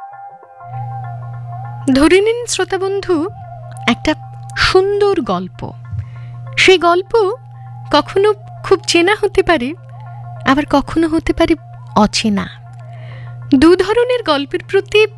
ধরে নিন শ্রোতাবন্ধু, একটা সুন্দর গল্প। সেই গল্প কখনো খুব চেনা হতে পারে, আবার কখনো হতে পারে অচেনা। দু ধরনের গল্পের প্রতি